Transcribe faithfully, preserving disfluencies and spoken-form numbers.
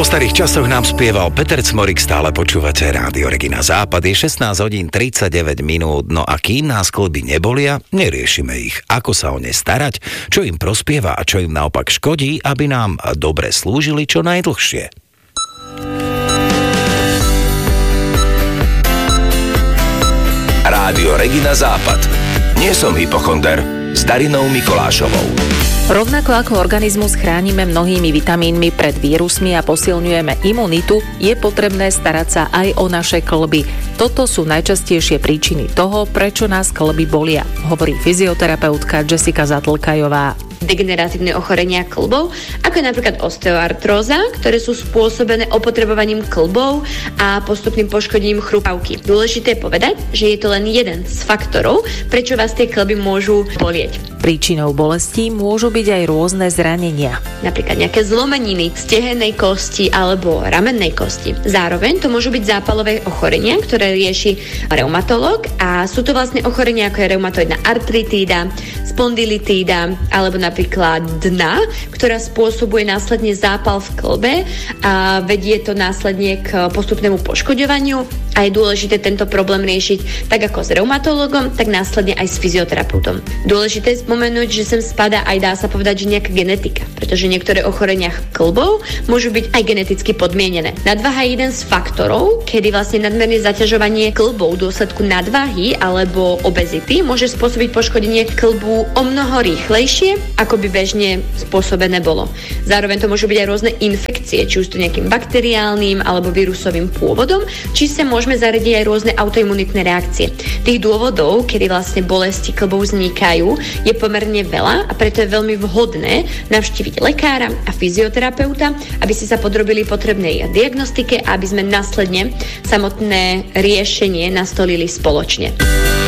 O starých časoch nám spieval Peter Cmorik, stále počúvate Rádio Regina Západ. Je šestnásť hodín tridsaťdeväť minút, no a kým nás kĺby nebolia, neriešime ich. Ako sa o ne starať, čo im prospieva a čo im naopak škodí, aby nám dobre slúžili čo najdlhšie. Rádio Regina Západ. Nie som hypochonder. S Darinou Mikolášovou. Rovnako ako organizmus chránime mnohými vitamínmi pred vírusmi a posilňujeme imunitu, je potrebné starať sa aj o naše kĺby. Toto sú najčastejšie príčiny toho, prečo nás kĺby bolia, hovorí fyzioterapeutka Jessica Zatlkajová. Degeneratívne ochorenia kĺbov, ako je napríklad osteoartróza, ktoré sú spôsobené opotrebovaním kĺbov a postupným poškodením chrupavky. Dôležité je povedať, že je to len jeden z faktorov, prečo vás tie kĺby môžu bolieť. Príčinou bolestí môžu byť aj rôzne zranenia. Napríklad nejaké zlomeniny stehennej kosti alebo ramennej kosti. Zároveň to môžu byť zápalové ochorenia, ktoré rieši reumatológ, a sú to vlastne ochorenia ako je reumatoidná artritída, spondilitída alebo napríklad dna, ktorá spôsobuje následne zápal v kĺbe a vedie to následne k postupnému poškoďovaniu, a je dôležité tento problém riešiť tak ako s reumatológom, tak následne aj s fyzioterapeutom. Dôležité je spomenúť, že sem spadá aj, dá sa povedať, že nejaká genetika, pretože niektoré ochorenia kĺbov môžu byť aj geneticky podmienené. Nadváha je jeden z faktorov, kedy vlastne nadmerné zaťažovanie kĺbov v dôsledku nadváhy alebo obezity môže spôsobiť poškodenie kĺbu o mnoho rýchlejšie, ako by bežne spôsobené bolo. Zároveň to môžu byť aj rôzne infekcie, či už to nejakým bakteriálnym alebo vírusovým pôvodom, či sa môžeme zaradiť aj rôzne autoimunitné reakcie. Tých dôvodov, kedy vlastne bolesti kĺbov vznikajú, je pomerne veľa, a preto je veľmi vhodné navštíviť lekára a fyzioterapeuta, aby ste sa podrobili potrebnej diagnostike a aby sme následne samotné riešenie nastolili spoločne.